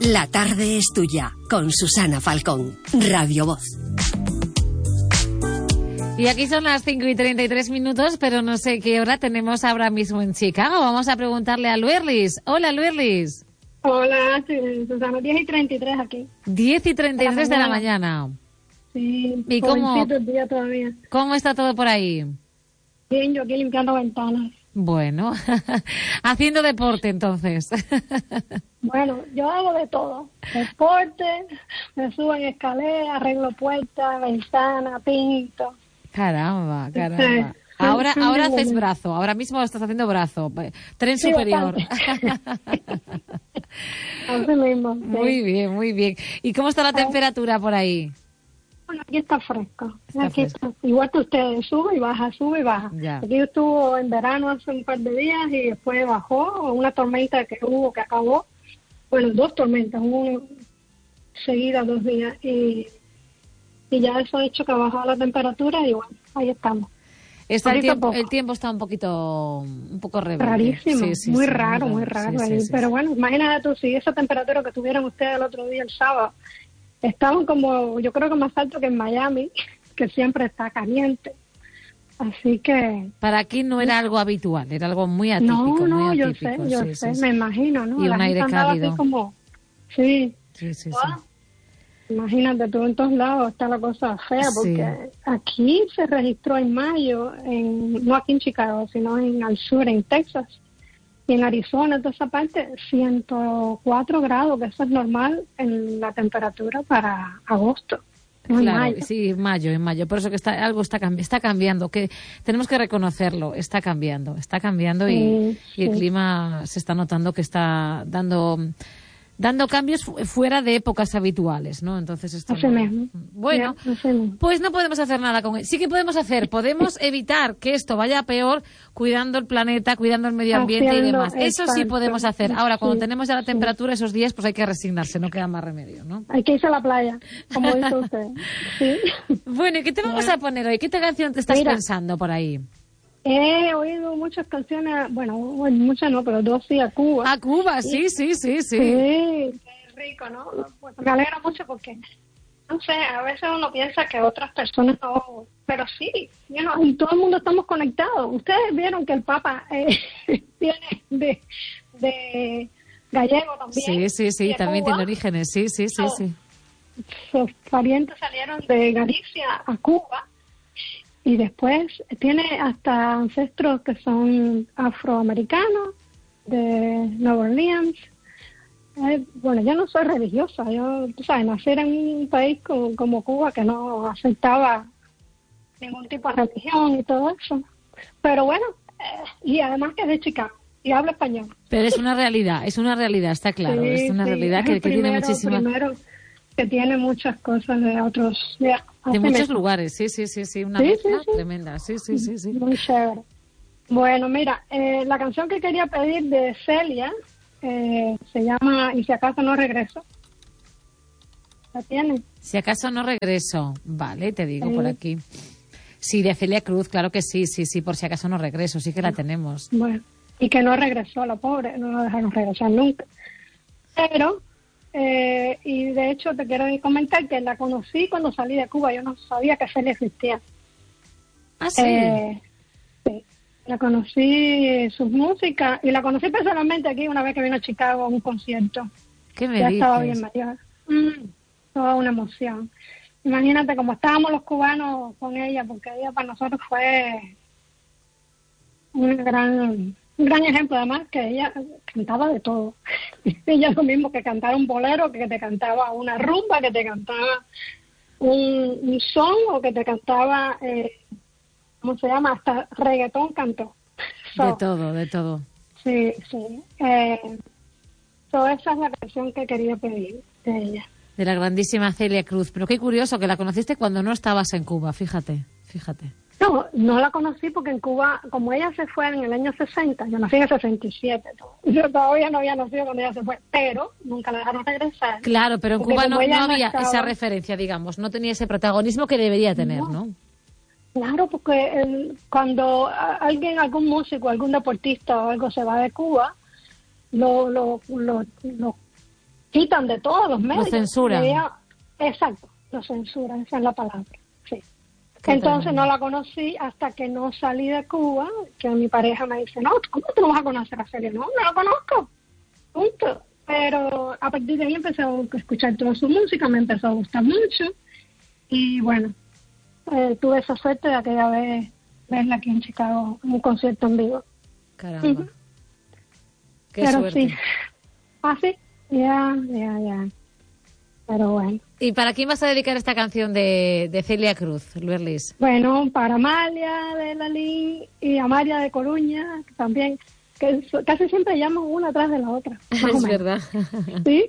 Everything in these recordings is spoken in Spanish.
La tarde es tuya, con Susana Falcón, Radio Voz. Y aquí son las 5:33, pero no sé qué hora tenemos ahora mismo en Chicago. Vamos a preguntarle a Luerlis. Hola, Luerlis. Hola, Susana, 10:33 aquí. 10:33 de la mañana. Sí, ¿Y el día todavía. cómo está todo por ahí? Bien, yo aquí limpiando ventanas. Bueno, haciendo deporte entonces. Bueno, yo hago de todo. Deporte, me subo en escalera, arreglo puertas, ventanas, pinto. Caramba. Ahora haces brazo, ahora mismo estás haciendo brazo. Tren superior. Así mismo. Sí. Muy bien. ¿Y cómo está la temperatura por ahí? Bueno, aquí está fresco. Está, igual que ustedes, sube y baja. Ya. Aquí estuvo en verano hace un par de días y después bajó una tormenta que acabó. Bueno, 2 tormentas, una seguida 2 días. Y ya eso ha hecho que ha bajado la temperatura y bueno, ahí estamos. El tiempo está un poco rebelde. Rarísimo, Sí, muy raro. Sí. Pero bueno, imagínate tú, si esa temperatura que tuvieron ustedes el otro día, el sábado, estaban como, yo creo que más alto que en Miami, que siempre está caliente. Así que... Para aquí no era algo habitual, era algo muy atípico. No, muy yo atípico, sé, me imagino, ¿no? Y un aire cálido. Así como, sí. Imagínate, tú en todos lados está la cosa fea, porque aquí se registró en mayo, no aquí en Chicago, sino al sur, en Texas, y en Arizona, toda esa parte, 104 grados, que eso es normal en la temperatura para agosto. Claro, en mayo. Sí, en mayo. Por eso que algo está cambiando, que tenemos que reconocerlo, está cambiando y el clima se está notando que está dando cambios fuera de épocas habituales, ¿no? Entonces esto mismo. Bueno, pues no podemos hacer nada con él. Sí que podemos evitar que esto vaya peor cuidando el planeta, cuidando el medio ambiente y demás. Eso sí podemos hacer. Ahora, cuando tenemos ya la temperatura esos días, pues hay que resignarse, no queda más remedio, ¿no? Hay que irse a la playa, como dice usted. Sí. Bueno, ¿y qué te vamos a poner hoy? ¿Qué canción te estás pensando por ahí? He oído muchas canciones, bueno, muchas no, pero 2 sí, a Cuba. A Cuba, sí. Sí, qué rico, ¿no? Pues me alegra mucho porque, no sé, a veces uno piensa que otras personas no, pero sí, y todo el mundo estamos conectados. Ustedes vieron que el Papa viene de gallego también. Sí, también Cuba. tiene orígenes, sí. Sus parientes salieron de Galicia a Cuba. Y después tiene hasta ancestros que son afroamericanos, de Nueva Orleans. Bueno, yo no soy religiosa, tú sabes, nacer en un país como Cuba que no aceptaba ningún tipo de religión y todo eso. Pero bueno, y además que es de Chicago y habla español. Pero es una realidad, está claro, es una realidad que tiene muchísimas... que tiene muchas cosas de otros... De muchos lugares, sí, una mezcla tremenda, sí. Muy chévere. Bueno, mira, la canción que quería pedir de Celia se llama Y si acaso no regreso. ¿La tienes? Si acaso no regreso, vale, te digo por aquí. Sí, de Celia Cruz, claro que sí, por si acaso no regreso, sí que la tenemos. Bueno, y que no regresó, la pobre, no la dejaron regresar nunca. Pero... y de hecho te quiero comentar que la conocí cuando salí de Cuba. Yo no sabía que Celia existía. ¿Ah, sí? Sí. La conocí, sus músicas, y la conocí personalmente aquí una vez que vino a Chicago a un concierto. ¿Qué me ya dices? Estaba bien mayor. Toda una emoción. Imagínate cómo estábamos los cubanos con ella, porque ella para nosotros fue un gran ejemplo, además que ella cantaba de todo. Ella lo mismo que cantara un bolero, que te cantaba una rumba, que te cantaba un son, o que te cantaba, ¿cómo se llama? Hasta reggaetón cantó. De todo. Sí. Esa es la canción que quería pedir de ella. De la grandísima Celia Cruz. Pero qué curioso que la conociste cuando no estabas en Cuba, fíjate. No la conocí porque en Cuba, como ella se fue en el año 60, yo nací en el 67, yo todavía no había nacido cuando ella se fue, pero nunca la dejaron regresar. Claro, pero en Cuba no había esa referencia, digamos, no tenía ese protagonismo que debería tener, ¿no? Claro, porque cuando algún músico, algún deportista o algo se va de Cuba, lo quitan de todos los medios. Lo censuran. Exacto, lo censuran, esa es la palabra, sí. Qué Entonces tremendo. no la conocí hasta que no salí de Cuba, que mi pareja me dice, no, ¿cómo tú no vas a conocer a Celia? No la conozco, punto. Pero a partir de ahí empecé a escuchar toda su música, me empezó a gustar mucho y bueno, tuve esa suerte de aquella vez verla aquí en Chicago, en un concierto en vivo. Caramba. Ujú. Qué Pero suerte. sí, así, ya. Pero bueno. ¿Y para quién vas a dedicar esta canción de Celia Cruz, Luerlis? Bueno, para Amalia de Lalín y Amalia de Coruña, que también, que casi siempre llaman una atrás de la otra. más o Es menos. verdad. Sí.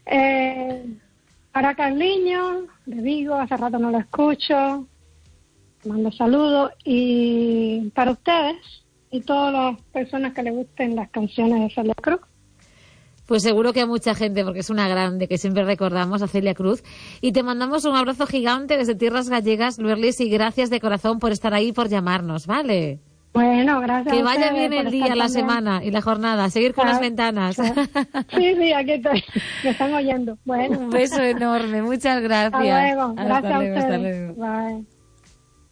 Para Carliño, de Vigo, hace rato no lo escucho. Mando saludos. Y para ustedes y todas las personas que les gusten las canciones de Celia Cruz. Pues seguro que a mucha gente, porque es una grande que siempre recordamos, a Celia Cruz. Y te mandamos un abrazo gigante desde Tierras Gallegas, Luerlis, y gracias de corazón por estar ahí y por llamarnos, ¿vale? Bueno, gracias. Que a vaya ustedes bien por el estar día, la también. semana y la jornada. Seguir con las ventanas. Sí, aquí estoy. Me están oyendo. Bueno. Un beso enorme. Muchas gracias. Hasta luego. Hasta Gracias luego, a hasta ustedes. luego. Bye.